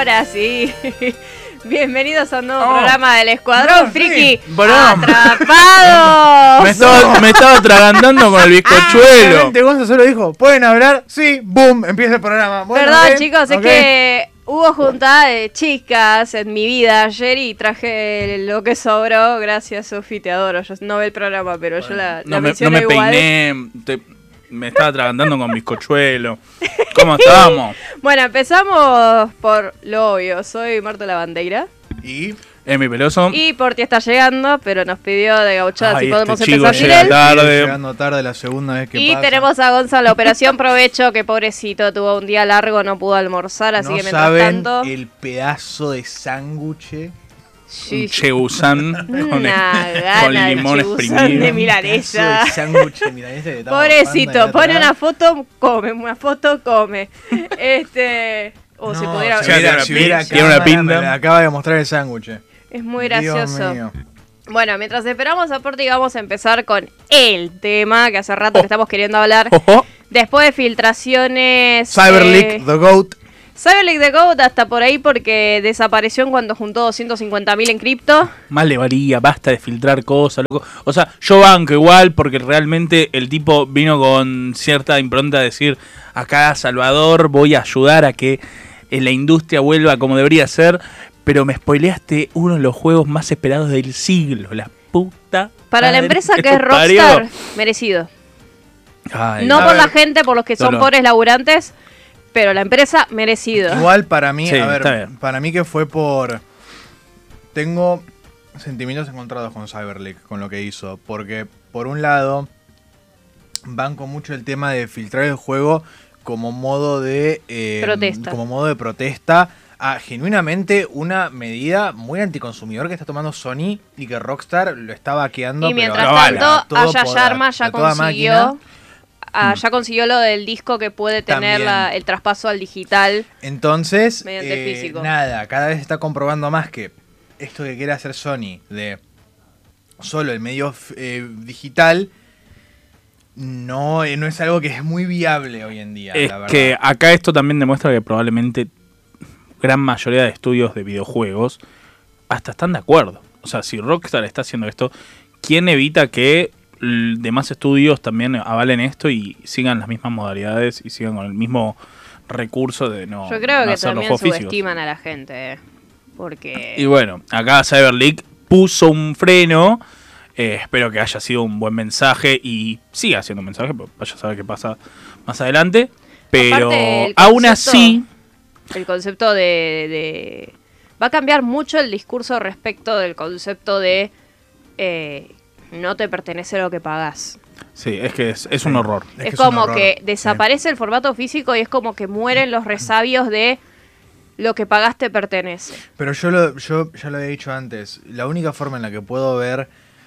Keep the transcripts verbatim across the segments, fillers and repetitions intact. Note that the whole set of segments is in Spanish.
Ahora sí. Bienvenidos a un nuevo oh. programa del Escuadrón no, Friki. Sí. ¡Atrapados! Me estaba, me estaba atragantando con el bizcochuelo. Ah, Gonza solo dijo, ¿pueden hablar? Sí, boom, empieza el programa. Bueno, Perdón, okay, chicos, okay. es que hubo juntada de chicas en mi vida ayer y traje lo que sobró. Gracias, Sofi, te adoro. Yo no ve el programa, pero bueno, yo la, No la me, no menciono me igual. peiné, te, me estaba atragantando con bizcochuelo. ¿Cómo estamos? Bueno, empezamos por lo obvio. Soy Marta Lavandeira. Y Emi Peloso. Y Porti está llegando, pero nos pidió de gauchada Ay, si podemos este chico empezar sin llega él. tarde. llegando tarde la segunda vez que Y pasa. tenemos a Gonzalo, Operación Provecho, que pobrecito, tuvo un día largo, no pudo almorzar, así no que mientras saben tanto... el pedazo de sándwich. Sí, Un chebusán con, una el- gana con limón de chibusán exprimido. de milanesa. Pedazo de sándwich de milanesa que estamos Pobrecito, bajando pone de una atrás. foto, come, una foto, come. Este... O No, se pudiera... si hubiera- Tiene si hubiera una cámara, pinta. me la acaba de mostrar el sándwich. Es muy Dios gracioso. mío. Bueno, mientras esperamos a Porti, vamos a empezar con el tema que hace rato Oh. que estamos queriendo hablar. Ojo. Después de filtraciones... Cyberleak, eh, The Goat. Cyberleak The Goat hasta por ahí porque desapareció en cuanto juntó doscientos cincuenta mil en cripto. Más le varía, basta de filtrar cosas, loco. O sea, yo banco igual porque realmente el tipo vino con cierta impronta a decir, acá Salvador, voy a ayudar a que la industria vuelva como debería ser, pero me spoileaste uno de los juegos más esperados del siglo, la puta. Para la madre empresa que te es parió. Rockstar, merecido. Ay, No a por ver. la gente, por los que son Dolor. pobres laburantes, pero la empresa merecido. Igual para mí, Sí, a está ver, bien. para mí que fue por... Tengo sentimientos encontrados con Cyberleak, con lo que hizo. Porque, por un lado, banco mucho el tema de filtrar el juego como modo de... eh, Protesta. Como modo de protesta a genuinamente una medida muy anticonsumidor que está tomando Sony y que Rockstar lo está vaqueando. Y mientras pero a- tanto, a todo Aya poder, Sharma a ya toda consiguió... máquina. ah, ya consiguió lo del disco que puede tener También. la- el traspaso al digital. Entonces, Mediante eh, físico. nada, cada vez está comprobando más que esto que quiere hacer Sony de solo el medio eh, digital no, eh, no es algo que es muy viable hoy en día, Es la verdad. que acá esto también demuestra que probablemente gran mayoría de estudios de videojuegos hasta están de acuerdo. O sea, si Rockstar está haciendo esto, ¿quién evita que l- demás estudios también avalen esto y sigan las mismas modalidades y sigan con el mismo recurso de no, Yo creo no que hacer los también juegos físicos? subestiman a la gente. eh, Porque... Y bueno, acá Cyberleak puso un freno. Eh, espero que haya sido un buen mensaje y siga siendo un mensaje, porque vaya a saber qué pasa más adelante. Pero Aparte, el aún concepto- así, El concepto de, de... Va a cambiar mucho el discurso respecto del concepto de... eh, no te pertenece lo que pagás. sí, es que es, es un Sí. horror. Es Es, que es un como horror. que desaparece el formato físico y es como que mueren los resabios de lo que pagaste pertenece. Pero yo, lo, yo ya lo había dicho antes, la única forma en la que puedo ver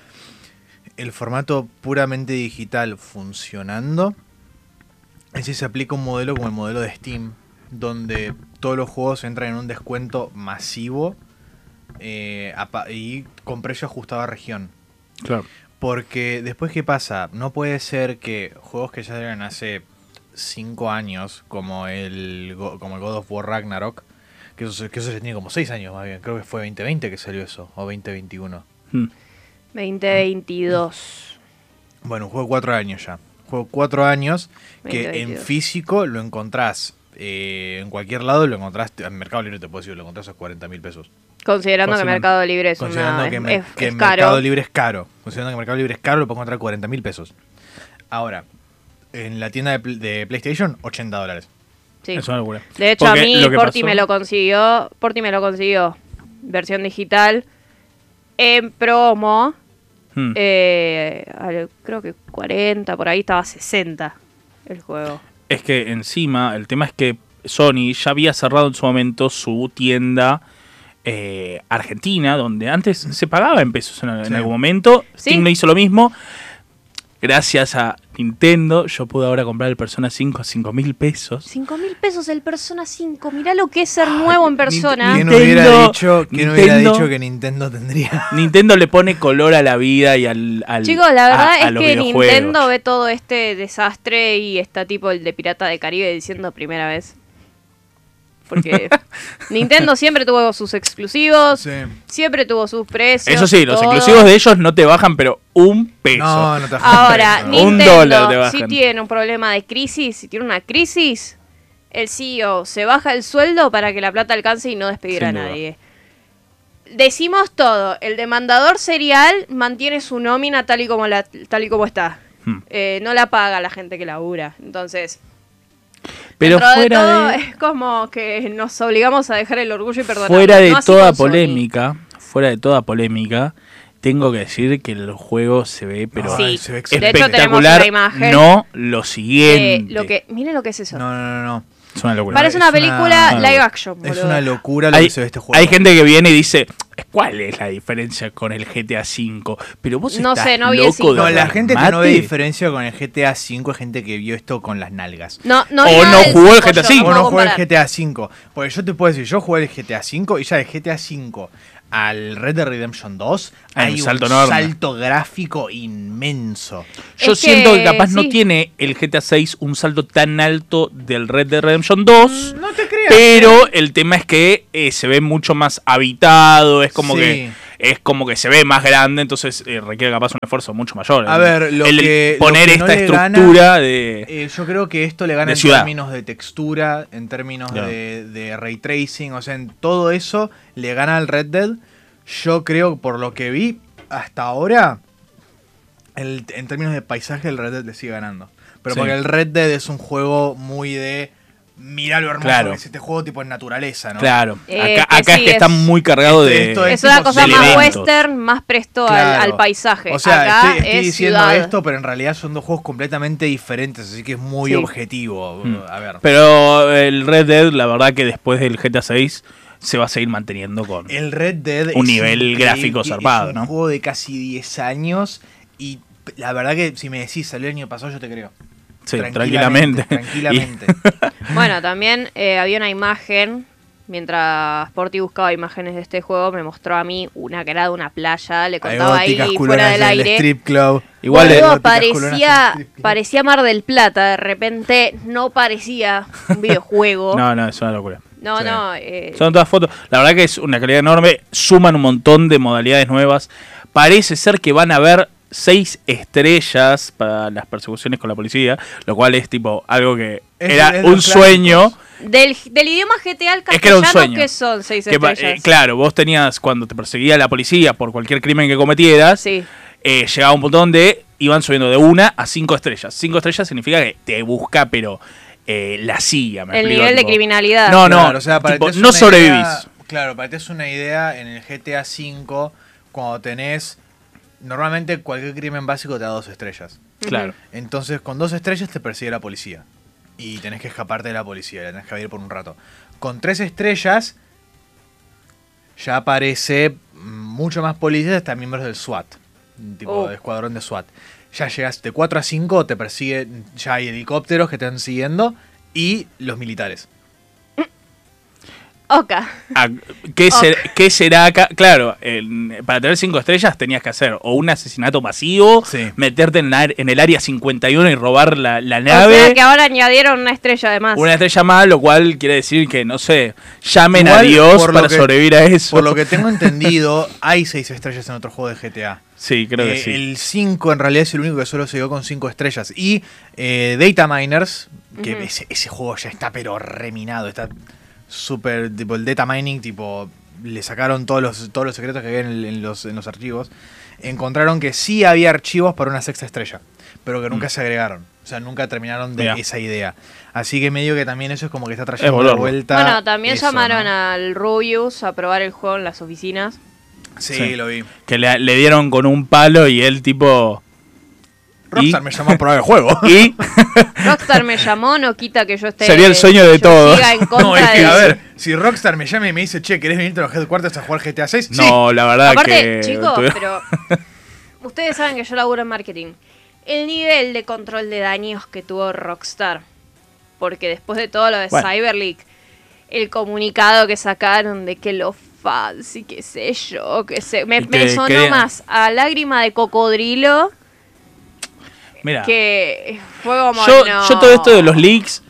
el formato puramente digital funcionando es si se aplica un modelo como el modelo de Steam, donde todos los juegos entran en un descuento masivo eh, a pa- y con precio ajustado a región. Claro. Porque después, ¿qué pasa? No puede ser que juegos que ya salieron hace cinco años, como el, Go- como el God of War Ragnarok, que eso, que eso ya tiene como seis años más bien, creo que fue veinte veinte que salió eso, o veinte veintiuno. Mm. veinte veintidós. Bueno, un juego de cuatro años ya. Un juego de cuatro años que veinte en veintidós. físico lo encontrás eh, en cualquier lado, lo encontrás, en Mercado Libre te puedo decir, lo encontrás a cuarenta mil pesos. Considerando que Considerando- Mercado Libre es, Considerando una, que, es, me- es- que es caro. Mercado Libre es caro. Considerando que Mercado Libre es caro, lo puedo encontrar a cuarenta mil pesos. Ahora, en la tienda de, pl- de PlayStation, ochenta dólares. Sí. Es una locura. De hecho, Porque a mí lo que Porti pasó- me lo consiguió. Porti me lo consiguió. Versión digital. En promo. Mm. eh, al- creo que cuarenta, por ahí estaba sesenta el juego. Es que encima, el tema es que Sony ya había cerrado en su momento su tienda eh, argentina, donde antes se pagaba en pesos en, en Sí. algún momento. Sí. Steam no hizo lo mismo. Gracias a Nintendo, yo pude ahora comprar el Persona cinco a cinco mil pesos. cinco mil pesos el Persona cinco. Mirá lo que es ser nuevo en persona. ¿Quién Nintendo- hubiera dicho, quién hubiera Nintendo- dicho que Nintendo tendría? Nintendo le pone color a la vida y al, al Chicos, la verdad a- a es los que videojuegos. Nintendo ve todo este desastre y está tipo el de Pirata de Caribe diciendo primera vez. Porque Nintendo siempre tuvo sus exclusivos, Sí. siempre tuvo sus precios. Eso sí, los todo. exclusivos de ellos no te bajan, pero un peso. No, no te Ahora, no. Un Nintendo, dólar te bajan. si tiene un problema de crisis, si tiene una crisis, el C E O se baja el sueldo para que la plata alcance y no despedir Sin a duda. nadie. Decimos todo, el demandador serial mantiene su nómina tal y como, la, tal y como está. Hmm. Eh, no la paga la gente que labura. Entonces, Pero dentro de fuera todo, de, es como que nos obligamos a dejar el orgullo y perdonar. fuera de no así toda con Sony. polémica, fuera de toda polémica, tengo que decir que el juego se ve pero Ay, Sí, se ve de hecho tenemos espectacular. una imagen. No lo Eh, siguiente. lo que, miren lo que es eso. No, no, no, no. Es una locura. Parece es una una- película una live locura. action. Es boludo. una locura lo hay, que se ve este juego. hay gente que viene y dice, ¿cuál es la diferencia con el G T A cinco? Pero vos No estás sé, no vi el loco cinco. de No, la gente que no ve remate. diferencia con el G T A cinco es gente que vio esto con las nalgas. No, no O vi nada no del jugó el cinco G T A yo, cinco. O puedo no jugué el comparar. G T A cinco. Porque yo te puedo decir, yo jugué el G T A cinco y ya el G T A cinco al Red Dead Redemption dos Hay hay un un salto salto, enorme. gráfico inmenso. Yo Es siento que, que, capaz no sí. tiene el G T A seis un salto tan alto del Red Dead Redemption dos. No te creas. Pero el tema es que eh, se ve mucho más habitado, es como Sí. que es como que se ve más grande, entonces eh, requiere capaz un esfuerzo mucho mayor. A El- ver, lo el que- poner lo que no esta le estructura gana- de Eh, yo creo que esto le gana de en ciudad. términos de textura, en términos Ya. de, de ray tracing, o sea, en todo eso le gana al Red Dead. Yo creo, por lo que vi hasta ahora, el- en términos de paisaje, el Red Dead le sigue ganando. Pero Sí. porque el Red Dead es un juego muy de... Mirá lo hermoso Claro. que es este juego tipo en naturaleza, ¿no? Claro, Eh, acá, que acá es sí, que está es- muy cargado Este- de esto Es una tipo cosa de más elementos. western, más presto al, Claro. al paisaje. O sea, Acá estoy, estoy es diciendo ciudad. esto, pero en realidad son dos juegos completamente diferentes, así que es muy Sí. objetivo. Mm. A ver. Pero el Red Dead, la verdad que después del G T A seis se va a seguir manteniendo con El Red Dead un es nivel increíble, gráfico zarpado, es ¿no? un juego de casi diez años y la verdad que si me decís salió el año pasado yo te creo. Sí, tranquilamente. Tranquilamente. Bueno, también eh, había una imagen. Mientras Sporty buscaba imágenes de este juego, me mostró a mí una que era de una playa. Le contaba ahí Góticas fuera culonas del en el aire. strip club. Igual Boludo, de- Góticas culonas en el parecía, strip club. parecía Mar del Plata. De repente no parecía un videojuego. No, no, es una locura. no. Sí. no, eh, Son todas fotos. La verdad que es una calidad enorme. Suman un montón de modalidades nuevas. Parece ser que van a haber seis estrellas para las persecuciones con la policía. Lo cual es tipo algo que Es- era es un los sueño. del, del idioma G T A al Es que era un castellano, sueño. ¿qué son seis Que pa- estrellas? eh, claro, vos tenías, cuando te perseguía la policía por cualquier crimen que cometieras, Sí. eh, llegaba un punto donde iban subiendo de una a cinco estrellas. Cinco estrellas significa que te busca, pero eh, la silla, me El explico, nivel de tipo, criminalidad. No, no, Claro, o sea, para tipo, que te des no una sobrevivís. idea- claro, para que te des una idea, en el G T A cinco, cuando tenés... Normalmente cualquier crimen básico te da dos estrellas. Claro. Entonces, con dos estrellas te persigue la policía. Y tenés que escaparte de la policía, la tenés que ir por un rato. Con tres estrellas, ya aparece mucho más policías, hasta miembros del SWAT. Tipo, Oh. de escuadrón de SWAT. Ya llegas de cuatro a cinco, te persigue, ya hay helicópteros que te están siguiendo y los militares. Oka. Ah, ¿qué, Ok. ser- qué será acá? Claro, en- para tener cinco estrellas tenías que hacer o un asesinato masivo, Sí. meterte en, la- en el área cincuenta y uno y robar la, la O nave. sea que ahora añadieron una estrella además. Una estrella más, lo cual quiere decir que, no sé, llamen Igual, a Dios por lo para que- sobrevivir a eso. Por lo que tengo entendido, hay seis estrellas en otro juego de G T A. Sí, creo que Eh, sí. El cinco en realidad es el único que solo se dio con cinco estrellas. Y eh, Data Miners, que Ujú. ese, ese juego ya está pero reminado, está súper, tipo el data mining, tipo le sacaron todos los, todos los secretos que había en, en los, en los archivos. Encontraron que sí había archivos para una sexta estrella, pero que nunca Mm. se agregaron. O sea, nunca terminaron de Mirá. esa idea. Así que medio que también eso es como que está Es trayendo de volverlo. vuelta. Bueno, también eso, llamaron ¿no? al Rubius a probar el juego en las oficinas. Sí, Sí. lo vi. Que le, le dieron con un palo y él tipo... Rockstar ¿Y? me llamó a probar el juego. Y Rockstar me llamó, no quita que yo esté. Sería el sueño de yo todos. siga en contra No, es que, de a eso. ver, si Rockstar me llama y me dice, che, ¿querés venirte a los headquarters a jugar G T A seis? no, la verdad Aparte, que... chicos, tuve- pero ustedes saben que yo laburo en marketing. El nivel de control de daños que tuvo Rockstar, porque después de todo lo de Bueno. Cyberleak, el comunicado que sacaron de que los fans y qué sé yo, que se, me, Y me que sonó querían- más a lágrima de cocodrilo Mira, que fue como yo, no. yo todo esto de los leaks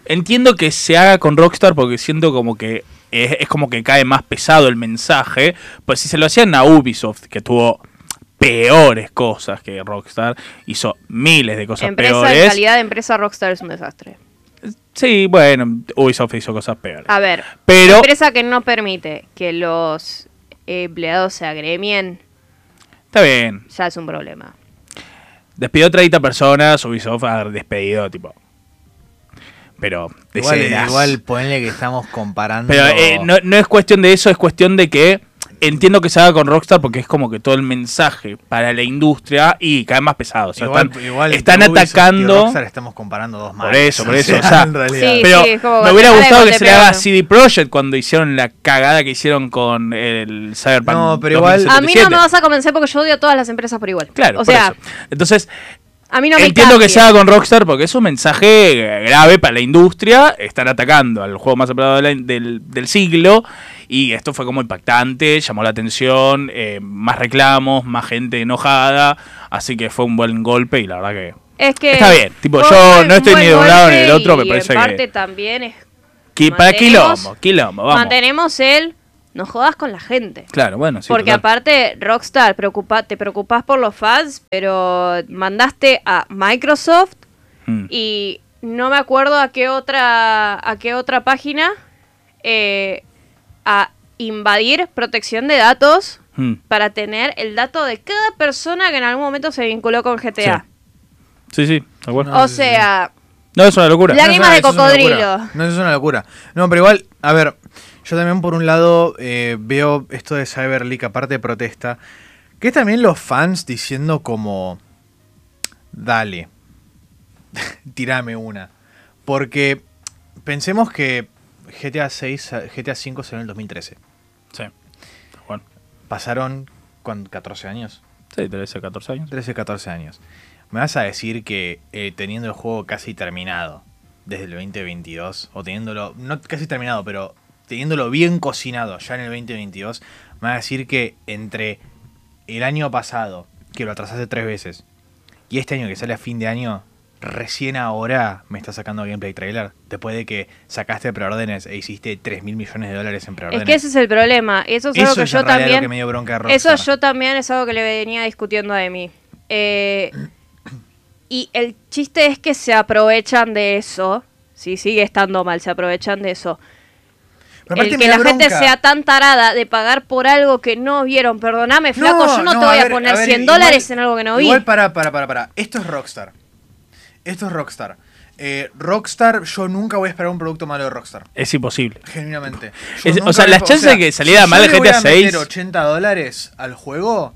entiendo que se haga con Rockstar porque siento como que es, es como que cae más pesado el mensaje. Pues si se lo hacían a Ubisoft, que tuvo peores cosas que Rockstar, hizo miles de cosas Empresa, peores. en calidad de empresa, Rockstar es un desastre. Sí, bueno, Ubisoft hizo cosas peores. A ver, Pero- empresa que no permite que los empleados se agremien, Está bien. ya es un problema. Despidió treinta personas, Ubisoft ha despedido, tipo. Pero, Igual, decenas. igual ponle que estamos comparando. Pero eh, no, no es cuestión de eso, es cuestión de que entiendo que se haga con Rockstar porque es como que todo el mensaje para la industria y cae más pesado. O sea, igual, están, igual están entre Ubisoft y atacando. Rockstar estamos comparando dos Por marcas. eso, por eso, o sea, en realidad. Sí, Pero es como me hubiera Guatemala y gustado que se le haga a Guatepeor. C D Projekt cuando hicieron la cagada que hicieron con el Cyberpunk. No, pero igual- A mí no me dos mil setenta y siete. vas a convencer porque yo odio a todas las empresas por igual. Claro, o por sea, eso. Entonces, a mí no me entiendo que cambie. se haga con Rockstar porque es un mensaje grave para la industria. Están atacando al juego más esperado de la- del, del siglo. Y esto fue como impactante, llamó la atención, eh, más reclamos, más gente enojada. Así que fue un buen golpe y la verdad que Es que está bien. Tipo, fue yo un no estoy buen ni de un lado ni golpe del otro. Me y parece en parte que, también es que para mantenemos- quilombo, quilombo, vamos. mantenemos el no jodas con la gente. Claro, bueno, sí. Porque total. aparte, Rockstar, preocupa, te preocupás por los fans, pero mandaste a Microsoft Mm. y no me acuerdo a qué otra, a qué otra página eh, a invadir protección de datos Mm. para tener el dato de cada persona que en algún momento se vinculó con G T A. Sí, sí, de acuerdo. No, O sí, sea, No, es una locura. La- Lágrimas de eso es una cocodrilo. locura. No, eso es una locura. No, pero igual, a ver, yo también por un lado eh, veo esto de Cyber League, aparte de protesta, que es también los fans diciendo como, dale, tirame una. Porque pensemos que G T A seis, G T A cinco salió en el dos mil trece. Sí. Bueno. Pasaron, ¿cuánto? catorce años. Sí, trece, catorce años. trece, catorce años. Me vas a decir que eh, teniendo el juego casi terminado desde el veinte veintidós, o teniéndolo, no casi terminado, pero teniéndolo bien cocinado ya en el veinte veintidós, me vas a decir que entre el año pasado, que lo atrasaste tres veces, y este año que sale a fin de año, recién ahora me está sacando gameplay trailer, después de que sacaste preórdenes e hiciste tres mil millones de dólares en preórdenes. es que ese es el problema. Eso es algo Eso que es yo en realidad también. lo que me dio bronca de Eso Rockstar. yo también es algo que le venía discutiendo a Emi. Eh, y el chiste es que se aprovechan de eso. Sí, sigue estando mal, se aprovechan de eso. Pero aparte El me que da la gente bronca. sea tan tarada de pagar por algo que no vieron. Perdóname, flaco, yo no, te voy a, ver, poner ver, cien igual- dólares en algo que no vi. Igual para, para, para, para. Esto es Rockstar. Esto es Rockstar. Eh, Rockstar, yo nunca voy a esperar un producto malo de Rockstar. Es imposible. Genuinamente. Yo Es- nunca o sea, voy a- las chances de que saliera si mal yo el le voy G T A a meter seis. ochenta dólares al juego,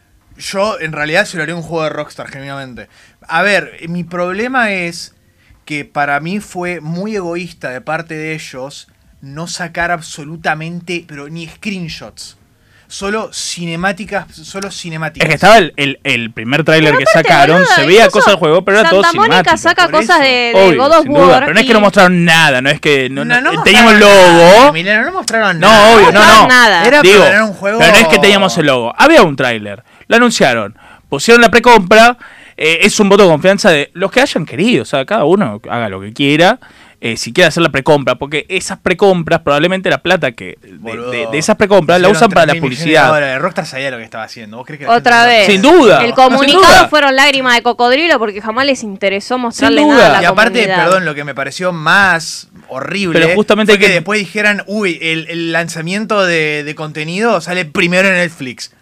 yo en realidad se lo haría un juego de Rockstar, genuinamente. A ver, mi problema es que para mí fue muy egoísta de parte de ellos no sacar absolutamente, pero ni screenshots. Solo cinemáticas, solo cinemáticas. Es que estaba el, el, el primer tráiler que aparte, sacaron, boludo, se veía incluso cosas del juego, pero era todo Santa Mónica cinemático. saca por cosas eso. de, de Obvio, God of sin duda, War. pero no es y- que no mostraron nada, no es que no, No, no no- teníamos el mostraron nada, logo. Emiliano, no mostraron No, nada. obvio, no, mostraron no. nada. Era Digo, para un juego. pero no es que teníamos el logo. Había un tráiler, lo anunciaron, pusieron la precompra, eh, es un voto de confianza de los que hayan querido, o sea, cada uno haga lo que quiera. Eh, si quiere hacer la precompra, porque esas precompras, probablemente la plata que de, Boludo. de- de esas precompras la Hicieron usan para la tres mil millones de publicidad. dólares. Rockstar sabía lo que estaba haciendo. ¿Vos crees que la Otra gente no vez. lo Sin sabe? duda. El Sin comunicado duda. fueron lágrimas de cocodrilo porque jamás les interesó mostrarle Sin nada a duda. la Y aparte, comunidad. perdón, lo que me pareció más horrible Pero justamente fue que, que- después dijeran, uy, el, el lanzamiento de, de contenido sale primero en Netflix.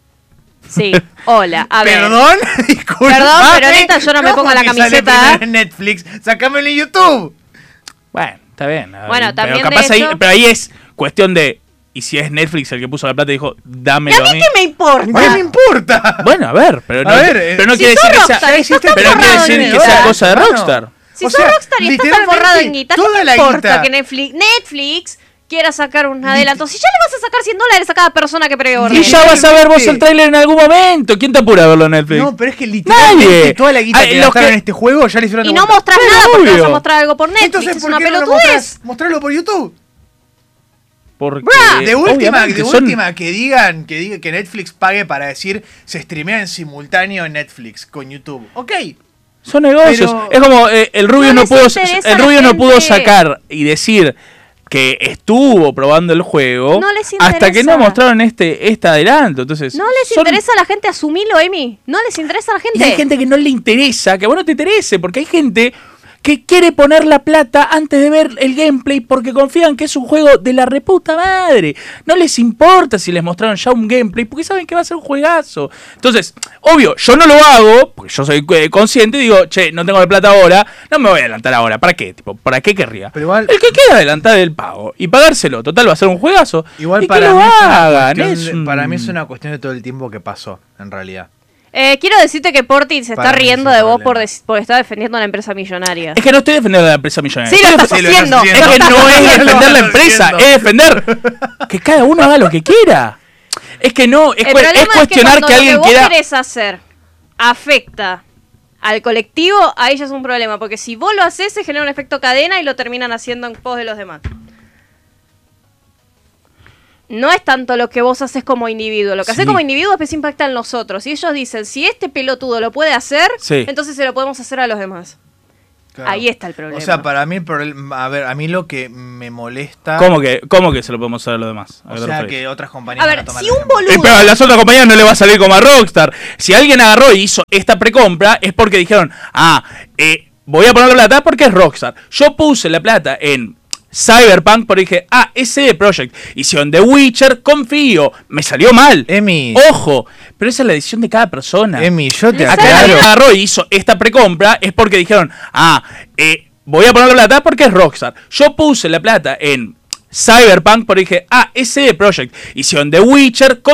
Sí, hola, a ver. Perdón, disculpame. Perdón, pero neta, yo no me ¿Cómo pongo la que sale camiseta? primero en Netflix, sacámelo en YouTube. Bueno, está bien. a ver, Bueno, también pero capaz de ahí, hecho- pero ahí es cuestión de. Y si es Netflix el que puso la plata y dijo, ¿Y dámelo a a mí mí. qué me importa? ¿Qué me importa? Bueno, a ver, pero no, A ver, eh, pero no si quiere sos decir que sea, Rockstar, estás tan pero no quiere forrado decir en que sea guita, cosa de hermano. Rockstar. Si O sos sea, Rockstar y estás tan literalmente, forrado en guita, ¿qué toda te la importa guita. que Netflix, Netflix quiera sacar un adelanto? Si ya le vas a sacar cien dólares a cada persona que preordene. Y ya vas a ver vos el tráiler en algún momento. ¿Quién te apura a verlo en Netflix? No, pero es que literalmente Nadie. toda la guita Ah, que los gastaron que- en este juego ya le hicieron Y de no vuelta. mostrás Pero nada porque obvio. vas a mostrar algo por Netflix. Entonces, es ¿por una qué no lo pelotudez. mostrás? Mostrarlo por YouTube. Porque, Bruh, de última, obviamente, de son- última que digan que diga que Netflix pague para decir se streamea en simultáneo en Netflix con YouTube. Ok. Son negocios. Pero- Es como eh, el Rubio No no, les pudo interesa a el la Rubio no pudo gente. sacar y decir que estuvo probando el juego No les hasta que interesa. no mostraron este este adelanto. Entonces, No les son- interesa a la gente asumirlo, Emi. No les interesa a la gente. Y hay gente que no le interesa, que a vos no te interese, porque hay gente que quiere poner la plata antes de ver el gameplay porque confían que es un juego de la reputa madre. No les importa si les mostraron ya un gameplay porque saben que va a ser un juegazo. Entonces, obvio, yo no lo hago porque yo soy eh, consciente y digo, che, no tengo la plata ahora, no me voy a adelantar ahora. ¿Para qué? Tipo, ¿para qué querría? Pero igual- El que quiera adelantar el pago y pagárselo, total va a ser un juegazo. Igual y para que lo mí, es una hagan. cuestión es de- un- para mí es una cuestión de todo el tiempo que pasó, en realidad. Eh, quiero decirte que Porti se Para está mí riendo es un de vos por, problema. des- por estar defendiendo a una empresa millonaria. Es que no estoy defendiendo a la empresa millonaria. Sí, lo Estoy estás defen- lo estás haciendo. haciendo. Es que no es Lo defender la estás empresa, haciendo. es defender que cada uno haga lo que quiera. Es que no, es, El cu- problema es cuestionar cuando que, alguien lo que vos quiera. querés hacer afecta al colectivo, ahí ya es un problema. Porque si vos lo haces, se genera un efecto cadena y lo terminan haciendo en pos de los demás. No es tanto lo que vos haces como individuo. Lo que haces Sí. como individuo después impacta en los otros. Y ellos dicen, si este pelotudo lo puede hacer, Sí. entonces se lo podemos hacer a los demás. Claro. Ahí está el problema. O sea, para mí el problema, a ver, a mí lo que me molesta, ¿Cómo que, ¿Cómo que se lo podemos hacer a los demás? ¿A o qué te sea, referís? que otras compañías A van ver, tomar si el un ejemplo. boludo... Eh, pero a las otras compañías no le va a salir como a Rockstar. Si alguien agarró y hizo esta precompra, es porque dijeron, ah, eh, voy a poner la plata porque es Rockstar. Yo puse la plata en Cyberpunk porque dije, ah, es C D Projekt. Hicieron The Witcher, confío. Me salió mal. Emi, Ojo, pero esa es la decisión de cada persona. Emi, yo te Les Acá sale aclaro. bien. agarró y hizo esta precompra es porque dijeron, ah, eh, voy a poner la plata porque es Rockstar. Yo puse la plata en Cyberpunk porque dije, ah, es C D Projekt. Hicieron The Witcher,